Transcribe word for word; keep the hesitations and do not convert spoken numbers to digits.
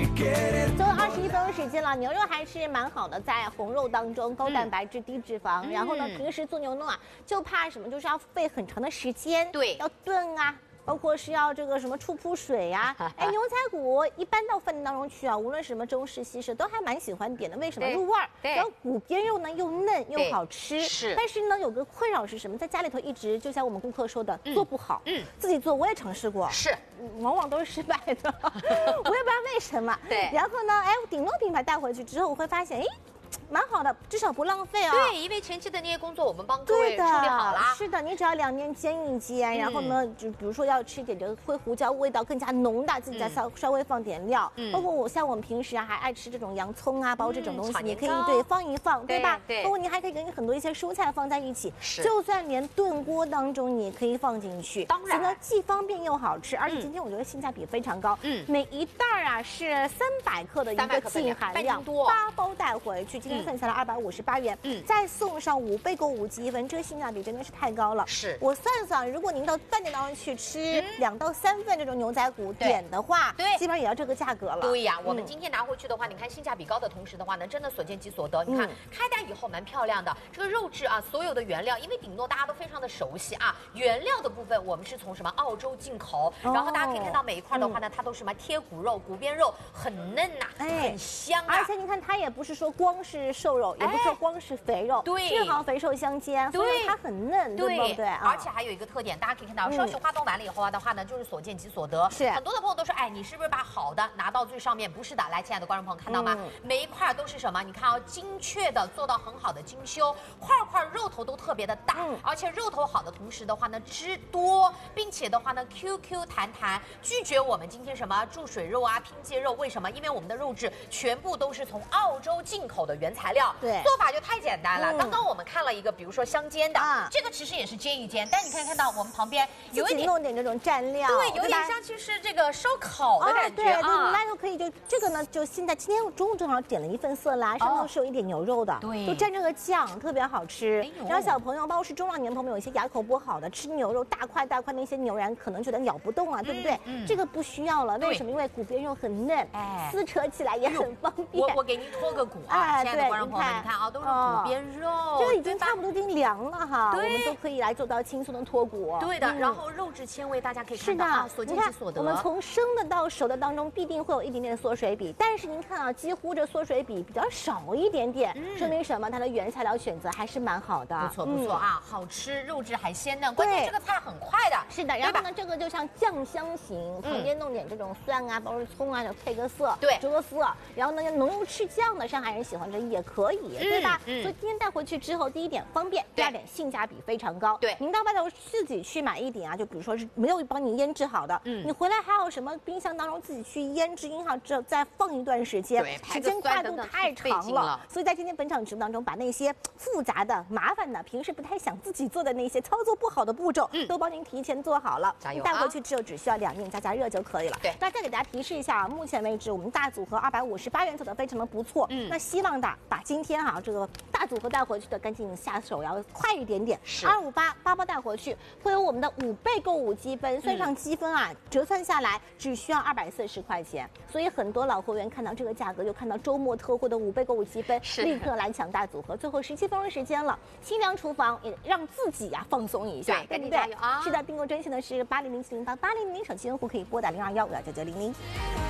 最后二十一分钟时间了，牛肉还是蛮好的，在红肉当中，高蛋白质、低脂肪。嗯、然后呢，平时做牛肉啊，就怕什么，就是要费很长的时间， 对， 要炖啊。 包括是要这个什么出铺水呀、啊，哎，牛仔骨一般到饭店当中去啊，无论是什么中式、西式，都还蛮喜欢点的。为什么？入味儿。 对。 然后骨边肉呢又嫩又好吃。 是。 但是呢，有个困扰是什么？在家里头一直就像我们顾客说的，嗯、做不好。嗯。自己做我也尝试过。 是。 往往都是失败的，我也不知道为什么。 对。 然后呢，哎，顶诺品牌带回去之后，我会发现，哎。 蛮好的，至少不浪费啊。 对，因为前期的那些工作我们帮各位处理好了。 是的，你只要两面煎一煎，嗯、然后呢，就比如说要吃一点这个灰胡椒味道更加浓的，自己再稍稍微放点料。嗯、包括我像我们平时啊还爱吃这种洋葱啊，包括这种东西，你可以对放一放，对吧？ 对。 包括你还可以跟很多一些蔬菜放在一起，就算连炖锅当中你也可以放进去。 当然， 呢既方便又好吃，而且今天我觉得性价比非常高。嗯。每一袋啊是三百克的一个净含量，八包带回去，今天算下来二百五十。 十八元，嗯，再送上五倍购物积分，这个性价比真的是太高了。 是我算算，如果您到饭店当中去吃两到三份这种牛仔骨点的话，对，基本上也要这个价格了。 对呀，我们今天拿回去的话，你看性价比高的同时的话呢，真的所见即所得。你看开单以后蛮漂亮的，这个肉质啊，所有的原料，因为顶诺大家都非常的熟悉啊，原料的部分我们是从什么澳洲进口，然后大家可以看到每一块的话呢，它都是什么贴骨肉、骨边肉，很嫩呐，很香啊。 而且你看它也不是说光是瘦肉，也不是。 光是肥肉， 对， 正好肥瘦相间，所以它很嫩，对不对？ 而且还有一个特点，大家可以看到，稍许化冻完了以后啊的话呢，就是所见即所得。 是很多的朋友都说，哎，你是不是把好的拿到最上面？不是的，来，亲爱的观众朋友看到吗？每一块都是什么？你看啊，精确的做到很好的精修，块块肉头都特别的大，而且肉头好的同时的话呢，汁多，并且的话呢 ，Q Q 弹弹，拒绝我们今天什么注水肉啊、拼接肉？为什么？因为我们的肉质全部都是从澳洲进口的原材料， 对， 做法就太简单了。 刚刚我们看了一个，比如说香煎的，啊、这个其实也是煎一煎，但你可以看到我们旁边有一点弄点这种蘸料， 对，有点像去是这个烧烤的感觉啊。 对，那就可以就这个呢，就现在今天中午正好点了一份色拉，上头是有一点牛肉的， 对， 就蘸这个酱特别好吃。然后小朋友，包括是中老年朋友，有一些牙口不好的，吃牛肉大块大块那些牛然可能觉得咬不动啊，对不对？这个不需要了，为什么？因为骨边肉很嫩，哎，撕扯起来也很方便。 我我给您脱个骨啊，亲爱的观众朋友们，你看啊，都是骨边肉， 这个已经差不多已经凉了哈，我们都可以来做到轻松的脱骨。 对的，然后肉质纤维大家可以看到啊，所见即所得。 我们从生的到熟的当中必定会有一点点缩水比，但是您看啊，几乎这缩水比比较少一点点，说明什么？它的原材料选择还是蛮好的， 不错不错啊，好吃，肉质还鲜嫩，关键这个菜很快的。 是的，然后呢，这个就像酱香型，旁边弄点这种蒜啊，包括葱啊，就配个色， 对， 遮色。然后呢，浓油赤酱的上海人喜欢这也可以，对吧？所以今天带回去之后，第一点方便，第二点性价比非常高。 对， 您到外头自己去买一点啊，就比如说是没有帮你腌制好的，嗯，你回来还有什么冰箱当中自己去腌制腌好之后再放一段时间，时间跨度太长了。所以在今天本场直播当中，把那些复杂的、麻烦的、平时不太想自己做的那些操作不好的步骤，嗯，都帮您提前做好了。 加油！ 带回去之后只需要两面加加热就可以了。 对， 那再给大家提示一下啊，目前为止我们大组合二百五十八元做的非常的不错，嗯，那希望的把今天哈、啊、这个大组合带回去的赶紧下手要快一点点。 是二五八八包带回去会有我们的五倍购物积分，算上积分啊，嗯、折算下来只需要二百四十块钱。所以很多老会员看到这个价格，就看到周末特惠的五倍购物积分，立刻来抢大组合。最后十七分钟时间了，清凉厨房也让自己呀、啊、放松一下，对不对？啊、是的，订购专线呢是八零零七零八八零零零，手机用户可以拨打零二幺五幺九九零零。